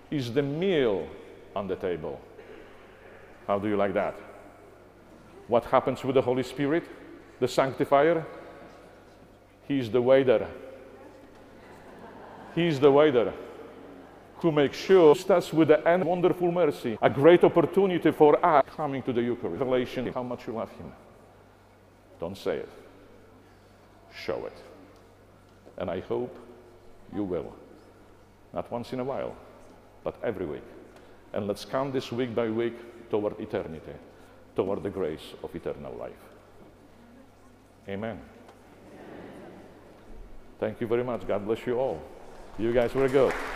is the meal on the table. How do you like that? What happens with the Holy Spirit, the sanctifier? He's the waiter. He's the waiter who makes sure us with the end wonderful mercy, a great opportunity for us coming to the Eucharist. Revelation, how much you love him. Don't say it. Show it. And I hope you will. Not once in a while, but every week. And let's count this week by week toward eternity, toward the grace of eternal life. Amen. Thank you very much. God bless you all. You guys were good.